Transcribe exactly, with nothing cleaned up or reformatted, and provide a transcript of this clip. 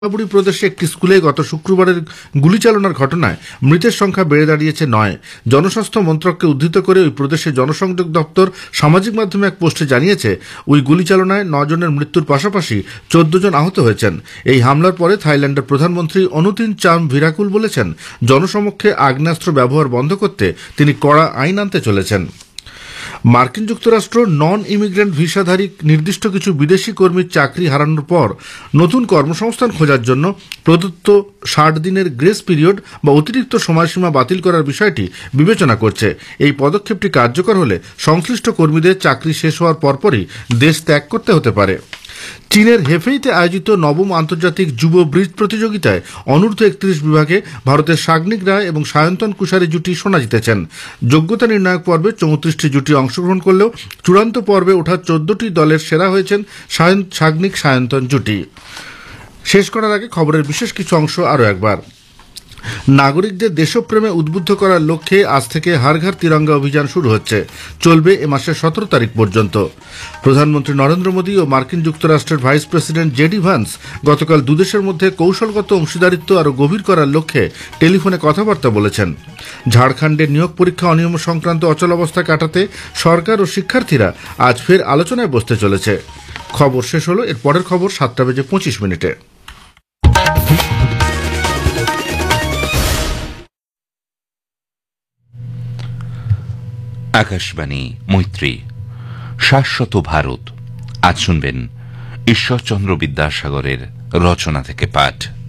বুড়ি প্রদেশে একটি স্কুলে গত শুক্রবারের গুলি চালনার ঘটনায় মৃতের সংখ্যা বেড়ে দাঁড়িয়েছে নয়। জনস্বাস্থ্য মন্ত্রককে উদ্ধৃত করে ওই প্রদেশের জনসংযোগ দপ্তর সামাজিক মাধ্যমে এক পোস্টে জানিয়েছে, ওই গুলি চালনায় নজনের মৃত্যুর পাশাপাশি চোদ্দ জন আহত হয়েছেন। এই হামলার পরে থাইল্যান্ডের প্রধানমন্ত্রী অনুতিন চাম ভিরাকুল বলেছেন, জনসমক্ষে আগ্নেয়াস্ত্র ব্যবহার বন্ধ করতে তিনি কড়া আইন আনতে চলেছেন। মার্কিন যুক্তরাষ্ট্র নন ইমিগ্রেন্ট ভিসাধারী নির্দিষ্ট কিছু বিদেশি কর্মীর চাকরি হারানোর পর নতুন কর্মসংস্থান খোঁজার জন্য প্রদত্ত ষাট দিনের গ্রেস পিরিয়ড বা অতিরিক্ত সময়সীমা বাতিল করার বিষয়টি বিবেচনা করছে। এই পদক্ষেপটি কার্যকর হলে সংশ্লিষ্ট কর্মীদের চাকরি শেষ হওয়ার পরপরই দেশ ত্যাগ করতে হতে পারে। চীনের হেফেইতে আয়োজিত নবম আন্তর্জাতিক যুব ব্রিজ প্রতিযোগিতায় অনূর্ধ্ব একত্রিশ বিভাগে ভারতের সাগ্নিক রায় এবং সায়ন্তন কুশারী জুটি সোনা জিতেছেন। যোগ্যতা নির্ণায়ক পর্বে চৌত্রিশটি জুটি অংশগ্রহণ করলেও চূড়ান্ত পর্বে ওঠা চোদ্দটি দলের সেরা হয়েছেন সাগ্নিক সায়ন্তন জুটি। শেষ করার আগে খবরের বিশেষ কিছু অংশ আরও একবার। নাগরিকদের দেশপ্রেমে উদ্বুদ্ধ করার লক্ষ্যে আজ থেকে হর ঘর তিরঙ্গা অভিযান শুরু হচ্ছে, চলবে এ মাসের সতেরো তারিখ পর্যন্ত। প্রধানমন্ত্রী নরেন্দ্র মোদী ও মার্কিন যুক্তরাষ্ট্রের ভাইস প্রেসিডেন্ট জেডি ভ্যান্স গতকাল দুদেশের মধ্যে কৌশলগত অংশীদারিত্ব আরও গভীর করার লক্ষ্যে টেলিফোনে কথাবার্তা বলেছেন। ঝাড়খণ্ডের নিয়োগ পরীক্ষা অনিয়ম সংক্রান্ত অচলাবস্থা কাটাতে সরকার ও শিক্ষার্থীরা আজ ফের আলোচনায় বসতে চলেছে। খবর শেষ হলো, এর পরের খবর সাতটা বেজে পঁচিশ মিনিটে। আকাশবাণী মৈত্রী, শাশ্বত ভারত। আজ শুনবেন ঈশ্বরচন্দ্র বিদ্যাসাগরের রচনা থেকে পাঠ।